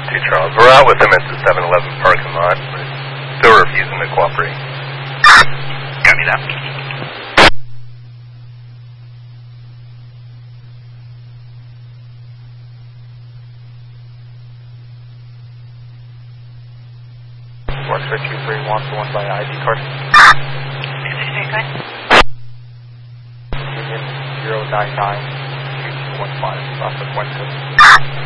2 Charles. We're out with him at the 7-Eleven parking lot, but still refusing to cooperate. Copy that. Works for 231 for 1 by ID card. Union 099 2215, Southwest West Coast.